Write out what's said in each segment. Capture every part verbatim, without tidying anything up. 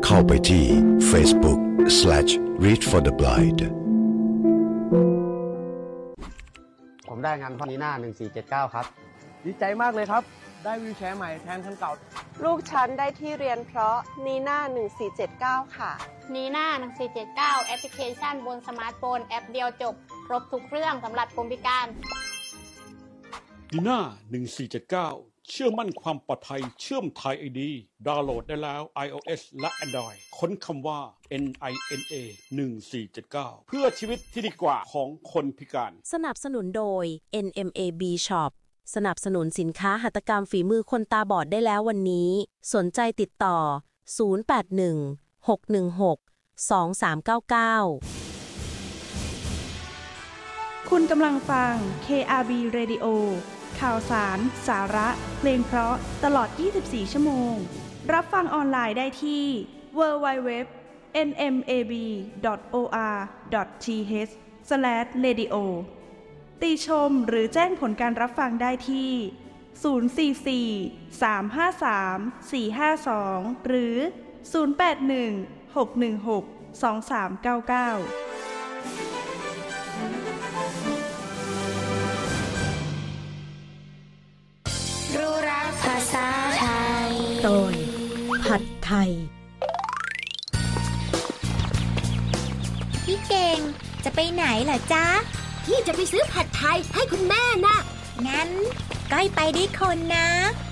เข้าไปที่ Facebook slash read for the blind ผมได้งานพอนีน่าหนึ่งสี่เจ็ดเก้าครับดีใจมากเลยครับได้วีลแชร์ใหม่แทนคันเก่าลูกฉันได้ที่เรียนเพราะนีน่าหนึ่งสี่เจ็ดเก้าค่ะนีน่าหนึ่งสี่เจ็ดเก้าแอปพลิเคชันบนสมาร์ทโฟนแอปเดียวจบครบทุกเรื่องสำหรับคนพิการนีน่าหนึ่งสี่เจ็ดเก้าเชื่อมั่นความปลอดภัยเชื่อม Thai ไอ ดี ดาวน์โหลดได้แล้ว iOS และ Android ค้นคำว่า เอ็น ไอ เอ็น เอ หนึ่งสี่เจ็ดเก้า เพื่อชีวิตที่ดีกว่าของคนพิการสนับสนุนโดย เอ็น เอ็ม เอ บี Shop สนับสนุนสินค้าหัตถกรรมฝีมือคนตาบอดได้แล้ววันนี้สนใจติดต่อศูนย์ แปด หนึ่ง หก หนึ่ง หก สอง สาม เก้า เก้าคุณกำลังฟัง เค อาร์ บี Radio ข่าวสาร สาระเพลงเพราะตลอดยี่สิบสี่ชั่วโมงรับฟังออนไลน์ได้ที่ ดับเบิลยู ดับเบิลยู ดับเบิลยู ดอท เอ็น เอ็ม เอ บี ดอท โอ อาร์ ดอท ที เอช สแลช เรดิโอ ติชมหรือแจ้งผลการรับฟังได้ที่ ศูนย์ สี่ สี่ สาม ห้า สาม สี่ ห้า สอง หรือ ศูนย์ แปด หนึ่ง หก หนึ่ง หก สอง สาม เก้า เก้ารู้รักภาษาไทยตอนผัดไทยพี่เก่งจะไปไหนล่ะจ๊ะพี่จะไปซื้อผัดไทยให้คุณแม่นะงั้นก้อยไปด้วยคนนะ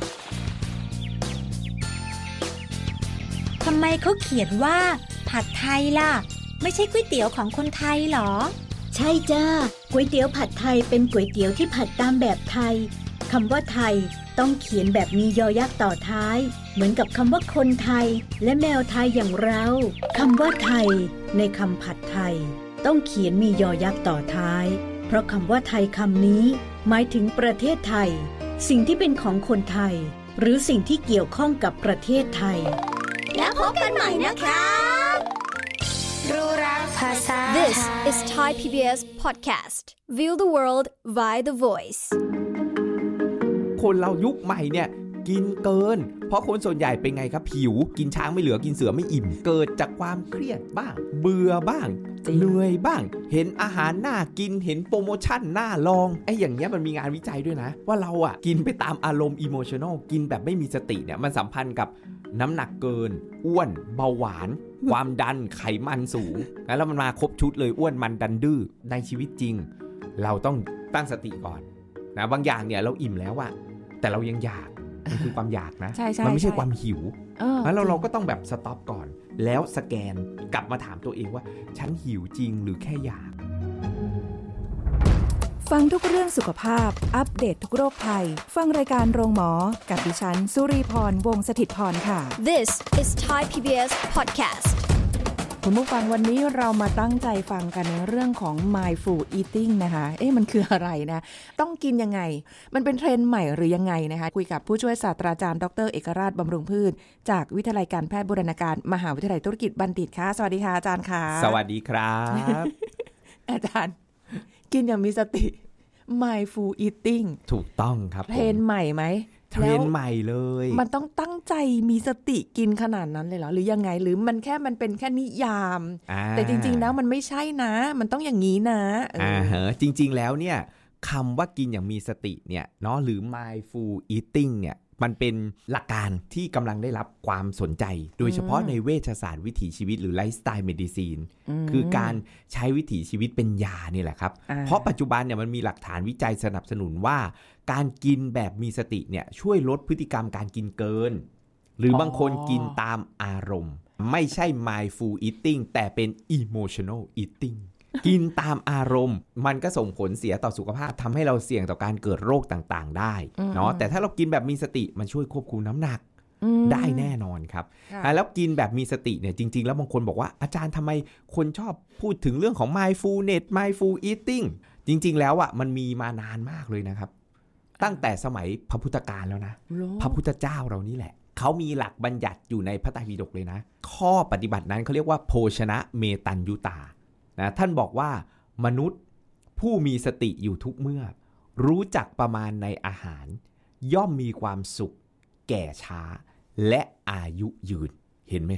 ทำไมเขาเขียนว่าผัดไทยล่ะไม่ใช่ก๋วยเตี๋ยวของคนไทยหรอใช่จ้าก๋วยเตี๋ยวผัดไทยเป็นก๋วยเตี๋ยวที่ผัดตามแบบไทยคำว่าไทยต้องเขียนแบบมียอยักษ์ต่อท้ายเหมือนกับคำว่าคนไทยและแมวไทยอย่างเราคำว่าไทยในคำผัดไทยต้องเขียนมียอยักษ์ต่อท้ายเพราะคำว่าไทยคำนี้หมายถึงประเทศไทยสิ่งที่เป็นของคนไทยหรือสิ่งที่เกี่ยวข้องกับประเทศไทยแล้วพบกันใหม่นะครับรู้รักภาษา This is Thai พี บี เอส Podcast View the world via the voice คนเรายุคใหม่เนี่ยกินเกินเพราะคนส่วนใหญ่เป็นไงครับหิวกินช้างไม่เหลือกินเสือไม่อิ่มเกิดจากความเครียดบ้างเบื่อบ้างเหนื่อยบ้างเห็นอาหารน่ากินเห็นโปรโมชั่นน่าลองไอ้อย่างเงี้ยมันมีงานวิจัยด้วยนะว่าเราอ่ะกินไปตามอารมณ์อิโมชันนอลกินแบบไม่มีสติเนี่ยมันสัมพันธ์กับน้ำหนักเกินอ้วนเบาหวานความดันไขมันสูงแล้วมันมาครบชุดเลยอ้วนมันดันดื้อในชีวิตจริงเราต้องตั้งสติก่อนนะบางอย่างเนี่ยเราอิ่มแล้วอะแต่เรายังอยากมันคือความอยากนะมันไม่ใช่ความหิวแล้วเราเราก็ต้องแบบสต็อปก่อนแล้วสแกนกลับมาถามตัวเองว่าฉันหิวจริงหรือแค่อยากฟังทุกเรื่องสุขภาพอัปเดต ท, ทุกโรคภัยฟังรายการโรงหมอกับดิฉันสุรีพรวงศ์สถิตพรค่ะ This is Thai พี บี เอส Podcast คุณผู้ฟังวันนี้เรามาตั้งใจฟังกันในเรื่องของ mindful eating นะคะเอ๊ะมันคืออะไรนะต้องกินยังไงมันเป็นเทรนด์ใหม่หรือยังไงนะคะคุยกับผู้ช่วยศาสตราจารย์ดรเอกราชบำรุงพืชจากวิทยาลัยการแพทย์บูรณาการมหาวิทยาลัยธุรกิจบัณฑิตค่ะสวัสดีค่ะอาจารย์ค่ะสวัสดีครับอาจารย์กินอย่างมีสติ mindful eating ถูกต้องครับเทรนด์ใหม่ไหมเทรนด์ใหม่เลยมันต้องตั้งใจมีสติกินขนาดนั้นเลยเหรอหรือยังไงหรือมันแค่มันเป็นแค่นิยามแต่จริงๆแล้วมันไม่ใช่นะมันต้องอย่างนี้นะอ่าฮะจริงๆแล้วเนี่ยคำว่ากินอย่างมีสติเนี่ยเนาะหรือ mindful eating เนี่ยมันเป็นหลักการที่กำลังได้รับความสนใจโดยเฉพาะในเวชศาสตร์วิถีชีวิตหรือไลฟ์สไตล์เมดิซีนคือการใช้วิถีชีวิตเป็นยานี่แหละครับเพราะปัจจุบันเนี่ยมันมีหลักฐานวิจัยสนับสนุนว่าการกินแบบมีสติเนี่ยช่วยลดพฤติกรรมการกินเกินหรือบางคนกินตามอารมณ์ไม่ใช่ mindful eating แต่เป็น emotional eating กินตามอารมณ์มันก็ส่งผลเสียต่อสุขภาพทำให้เราเสี่ยงต่อการเกิดโรคต่างๆได้เนาะแต่ถ้าเรากินแบบมีสติมันช่วยควบคุมน้ำหนักได้แน่นอนครับแล้วกินแบบมีสติเนี่ยจริงๆแล้วบางคนบอกว่าอาจารย์ทำไมคนชอบพูดถึงเรื่องของ mindfulness mindful eating จริงๆแล้วอ่ะมันมีมานานมากเลยนะครับตั้งแต่สมัยพระพุทธกาลแล้วนะพระพุทธเจ้าเรานี่แหละเขามีหลักบัญญัติอยู่ในพระไตรปิฎกเลยนะข้อปฏิบัตินั้นเขาเรียกว่าโภชนะเมตัญญุตานะท่านบอกว่ามนุษย์ผู้มีสติอยู่ทุกเมื่อรู้จักประมาณในอาหารย่อมมีความสุขแก่ช้าและอายุยืนเห็นไหม